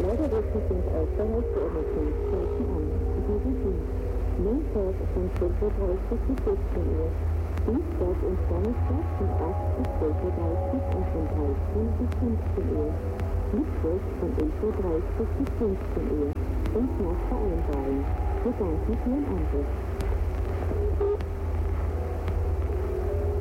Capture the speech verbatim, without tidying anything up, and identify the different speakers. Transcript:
Speaker 1: Leider richten sich außerhalb der Emissionszeiten an. Diese sind Montag von zwölf Uhr dreißig bis sechzehn Uhr, Dienstag und Donnerstag von acht bis zwölf Uhr dreißig und von dreizehn bis fünfzehn Uhr, Mittwoch von elf Uhr dreißig bis fünfzehn Uhr und nach Vereinbarung. Wir danken für Ihren Anruf.